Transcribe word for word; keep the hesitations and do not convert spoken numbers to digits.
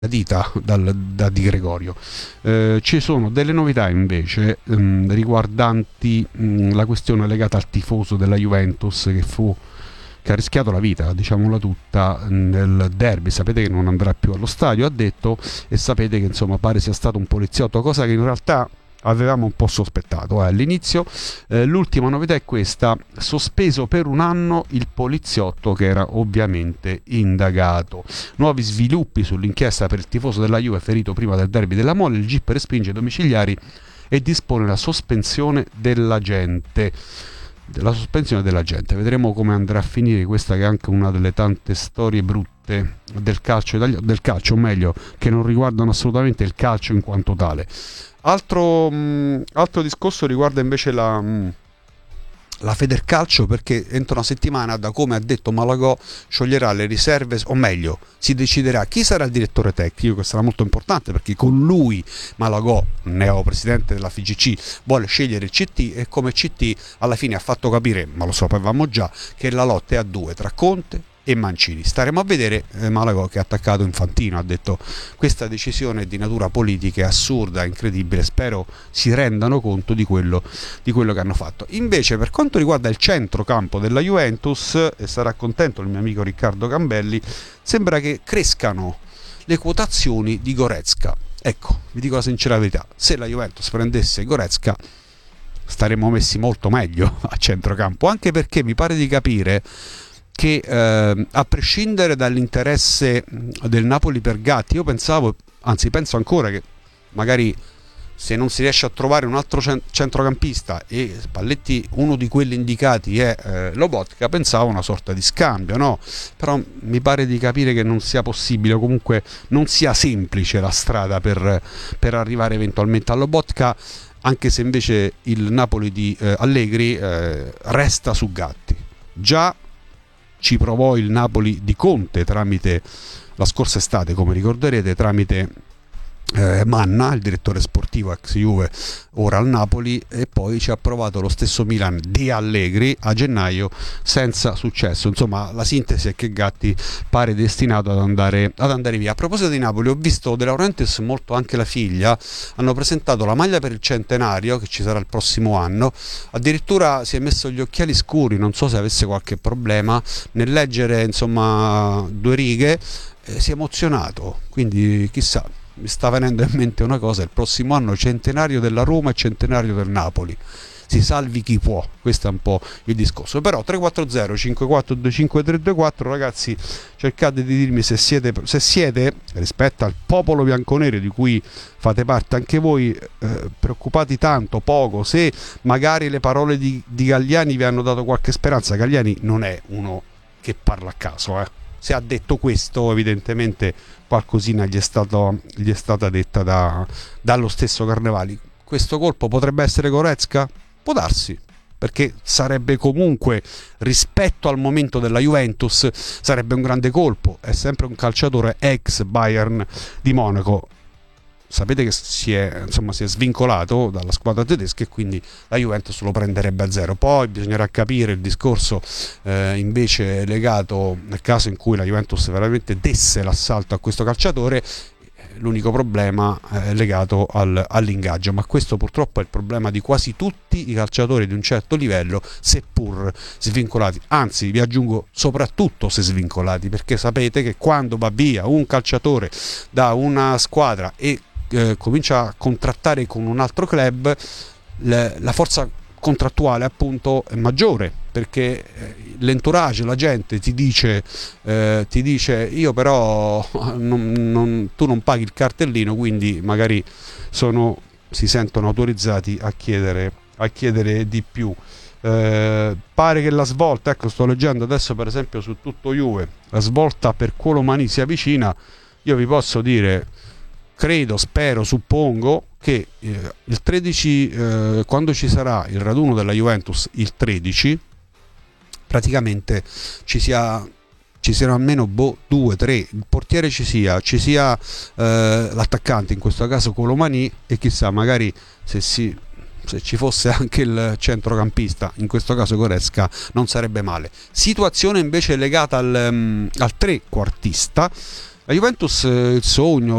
dita dal, da Di Gregorio. Eh, ci sono delle novità invece mh, riguardanti mh, la questione legata al tifoso della Juventus che fu che ha rischiato la vita, diciamola tutta, nel derby. Sapete che non andrà più allo stadio, ha detto, e sapete che insomma pare sia stato un poliziotto, cosa che in realtà avevamo un po' sospettato eh. all'inizio. Eh, l'ultima novità è questa: sospeso per un anno il poliziotto che era ovviamente indagato. Nuovi sviluppi sull'inchiesta per il tifoso della Juve ferito prima del derby della Mole. Il G I P respinge i domiciliari e dispone la sospensione dell'agente della sospensione dell'agente. Vedremo come andrà a finire questa, che è anche una delle tante storie brutte del calcio italiano, del calcio o meglio che non riguardano assolutamente il calcio in quanto tale. Altro, mh, altro discorso riguarda invece la, mh, la Federcalcio, perché entro una settimana, da come ha detto Malagò, scioglierà le riserve, o meglio si deciderà chi sarà il direttore tecnico, che sarà molto importante perché con lui Malagò, neopresidente della F I G C, vuole scegliere il C T, e come C T alla fine ha fatto capire, ma lo sapevamo già, che la lotta è a due tra Conte e Mancini. Staremo a vedere. eh, Malagò, che ha attaccato Infantino, ha detto questa decisione di natura politica è assurda, incredibile, spero si rendano conto di quello, di quello che hanno fatto. Invece per quanto riguarda il centrocampo della Juventus, e sarà contento il mio amico Riccardo Gambelli, sembra che crescano le quotazioni di Goretzka. Ecco, vi dico la sincera verità, se la Juventus prendesse Goretzka staremmo messi molto meglio a centrocampo, anche perché mi pare di capire che eh, a prescindere dall'interesse del Napoli per Gatti, io pensavo, anzi penso ancora, che magari se non si riesce a trovare un altro centrocampista e Spalletti uno di quelli indicati è eh, Lobotka, pensavo una sorta di scambio, no? Però mi pare di capire che non sia possibile, o comunque non sia semplice la strada per, per arrivare eventualmente a Lobotka, anche se invece il Napoli di eh, Allegri eh, resta su Gatti. Già ci provò il Napoli di Conte tramite la scorsa estate, come ricorderete, tramite eh, Manna, il direttore sportivo ex Juve, ora al Napoli, e poi ci ha provato lo stesso Milan di Allegri a gennaio senza successo. Insomma, la sintesi è che Gatti pare destinato ad andare, ad andare via. A proposito di Napoli, ho visto De Laurentiis, molto anche la figlia, hanno presentato la maglia per il centenario che ci sarà il prossimo anno. Addirittura si è messo gli occhiali scuri, non so se avesse qualche problema nel leggere, insomma, due righe, eh, si è emozionato, quindi chissà. Mi sta venendo in mente una cosa: il prossimo anno centenario della Roma e centenario del Napoli, si salvi chi può, questo è un po' il discorso. Però tre quattro zero cinque quattro due cinque tre due quattro, ragazzi, cercate di dirmi se siete, se siete rispetto al popolo bianconero di cui fate parte anche voi, eh, preoccupati tanto, poco, se magari le parole di, di Galliani vi hanno dato qualche speranza. Galliani non è uno che parla a caso, eh. Se ha detto questo, evidentemente qualcosina gli è, stato, gli è stata detta da, dallo stesso Carnevali. Questo colpo potrebbe essere Goretzka? Può darsi, perché sarebbe comunque, rispetto al momento della Juventus, sarebbe un grande colpo. È sempre un calciatore ex Bayern di Monaco. Sapete che si è, insomma, si è svincolato dalla squadra tedesca, e quindi la Juventus lo prenderebbe a zero. Poi bisognerà capire il discorso eh, invece legato nel caso in cui la Juventus veramente desse l'assalto a questo calciatore. L'unico problema è legato al, all'ingaggio, ma questo purtroppo è il problema di quasi tutti i calciatori di un certo livello, seppur svincolati, anzi vi aggiungo soprattutto se svincolati, perché sapete che quando va via un calciatore da una squadra e eh, comincia a contrattare con un altro club, le, la forza contrattuale appunto è maggiore, perché l'entourage, la gente ti dice eh, ti dice io però non, non, tu non paghi il cartellino, quindi magari sono, si sentono autorizzati a chiedere, a chiedere di più. Eh, pare che la svolta, ecco, sto leggendo adesso per esempio su Tutto Juve, la svolta per Colomani si avvicina. Io vi posso dire, credo, spero, suppongo che eh, il tredici, eh, quando ci sarà il raduno della Juventus il tredici, praticamente ci sia ci siano almeno boh, due, tre, il portiere ci sia, ci sia eh, l'attaccante, in questo caso Colomani, e chissà, magari se si se ci fosse anche il centrocampista, in questo caso Goretzka, non sarebbe male. Situazione invece legata al, um, al trequartista. La Juventus, eh, il sogno,